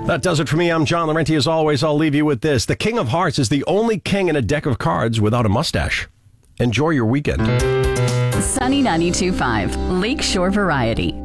That does it for me. I'm John Laurenti. As always, I'll leave you with this. The King of Hearts is the only king in a deck of cards without a mustache. Enjoy your weekend. Sunny 92.5, Lakeshore Variety.